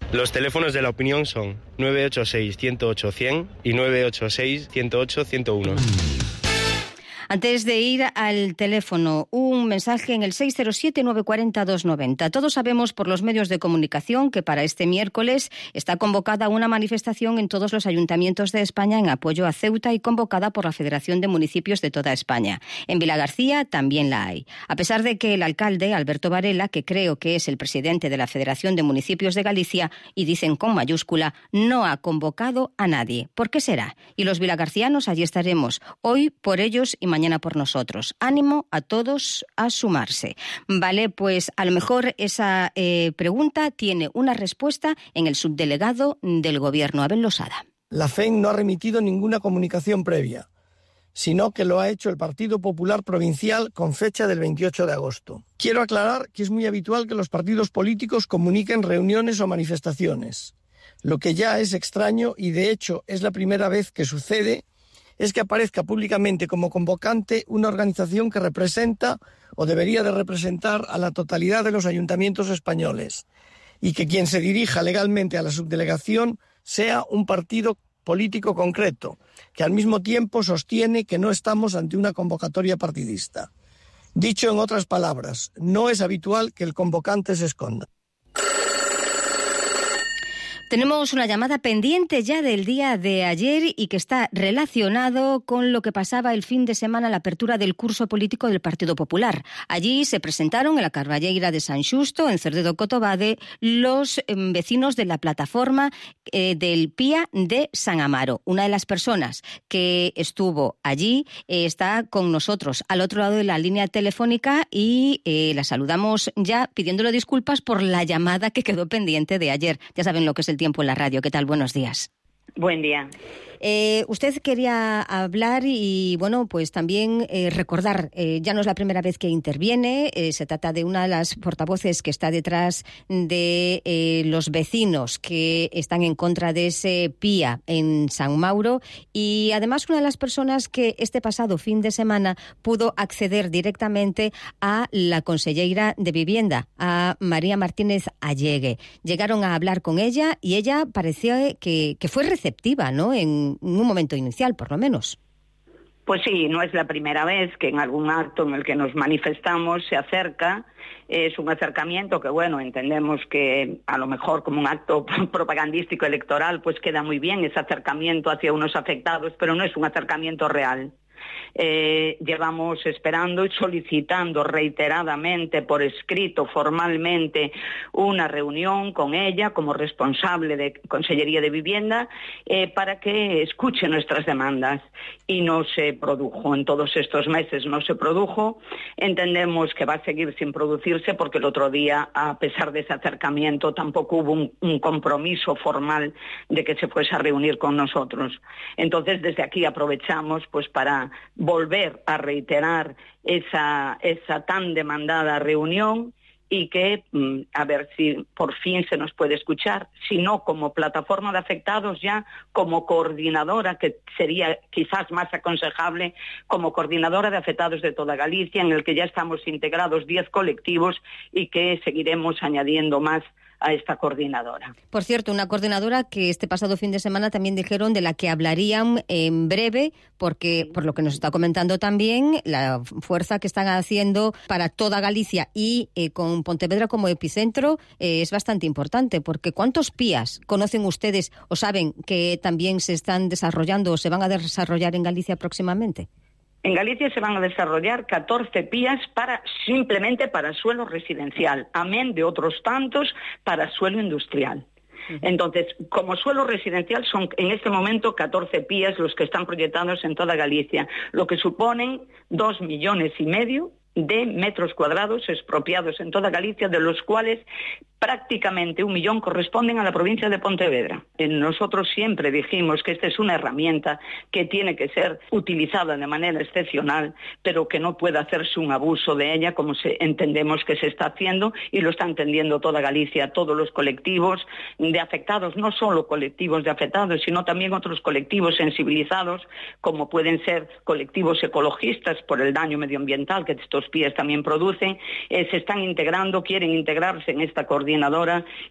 Los teléfonos de la opinión son 986-108-100 y 986-108-101. Antes de ir al teléfono, un mensaje en el 607-940-290. Todos sabemos por los medios de comunicación que para este miércoles está convocada una manifestación en todos los ayuntamientos de España en apoyo a Ceuta y convocada por la Federación de Municipios de toda España. En Vilagarcía también la hay. A pesar de que el alcalde, Alberto Varela, que creo que es el presidente de la Federación de Municipios de Galicia, y dicen con mayúscula, no ha convocado a nadie. ¿Por qué será? Y los vilagarcianos allí estaremos, hoy por ellos y mañana por nosotros. Ánimo a todos a sumarse. Vale, pues a lo mejor esa pregunta tiene una respuesta en el subdelegado del Gobierno, Abel Losada. La FEN no ha remitido ninguna comunicación previa, sino que lo ha hecho el Partido Popular Provincial con fecha del 28 de agosto. Quiero aclarar que es muy habitual que los partidos políticos comuniquen reuniones o manifestaciones. Lo que ya es extraño, y de hecho es la primera vez que sucede, es que aparezca públicamente como convocante una organización que representa o debería de representar a la totalidad de los ayuntamientos españoles y que quien se dirija legalmente a la subdelegación sea un partido político concreto, que al mismo tiempo sostiene que no estamos ante una convocatoria partidista. Dicho en otras palabras, no es habitual que el convocante se esconda. Tenemos una llamada pendiente ya del día de ayer y que está relacionado con lo que pasaba el fin de semana, la apertura del curso político del Partido Popular. Allí se presentaron en la Carballeira de San Xusto, en Cerdedo Cotobade, los vecinos de la plataforma del PIA de San Amaro. Una de las personas que estuvo allí está con nosotros al otro lado de la línea telefónica y la saludamos ya pidiéndole disculpas por la llamada que quedó pendiente de ayer. Ya saben lo que es el tiempo en la radio. ¿Qué tal? Buenos días. Buen día. Usted quería hablar y, bueno, pues también recordar, ya no es la primera vez que interviene, se trata de una de las portavoces que está detrás de los vecinos que están en contra de ese PIA en San Mauro y además una de las personas que este pasado fin de semana pudo acceder directamente a la conselleira de Vivienda, a María Martínez Allegue. Llegaron a hablar con ella y ella pareció que fue receptiva, ¿no?, en un momento inicial, por lo menos. Pues sí, no es la primera vez que en algún acto en el que nos manifestamos se acerca. Es un acercamiento que, bueno, entendemos que a lo mejor como un acto propagandístico electoral pues queda muy bien ese acercamiento hacia unos afectados, pero no es un acercamiento real. Llevamos esperando y solicitando reiteradamente por escrito, formalmente, una reunión con ella como responsable de Consellería de Vivienda para que escuche nuestras demandas y no se produjo. En todos estos meses no se produjo. Entendemos que va a seguir sin producirse porque el otro día, a pesar de ese acercamiento, tampoco hubo un compromiso formal de que se fuese a reunir con nosotros. Entonces, desde aquí aprovechamos pues para volver a reiterar esa tan demandada reunión y que, a ver si por fin se nos puede escuchar, si no como plataforma de afectados, ya como coordinadora, que sería quizás más aconsejable, como coordinadora de afectados de toda Galicia, en el que ya estamos integrados 10 colectivos y que seguiremos añadiendo más a esta coordinadora. Por cierto, una coordinadora que este pasado fin de semana también dijeron de la que hablarían en breve, porque por lo que nos está comentando también, la fuerza que están haciendo para toda Galicia y con Pontevedra como epicentro es bastante importante, porque ¿cuántos PIAs conocen ustedes o saben que también se están desarrollando o se van a desarrollar en Galicia próximamente? En Galicia se van a desarrollar 14 PIAs simplemente para suelo residencial, amén de otros tantos para suelo industrial. Entonces, como suelo residencial son en este momento 14 PIAs los que están proyectados en toda Galicia, lo que suponen 2,5 millones de metros cuadrados expropiados en toda Galicia, de los cuales prácticamente 1 millón corresponden a la provincia de Pontevedra. Nosotros siempre dijimos que esta es una herramienta que tiene que ser utilizada de manera excepcional, pero que no puede hacerse un abuso de ella como entendemos que se está haciendo y lo está entendiendo toda Galicia, todos los colectivos de afectados, no solo colectivos de afectados, sino también otros colectivos sensibilizados, como pueden ser colectivos ecologistas por el daño medioambiental que estos PIAs también producen, se están integrando, quieren integrarse en esta coordinadora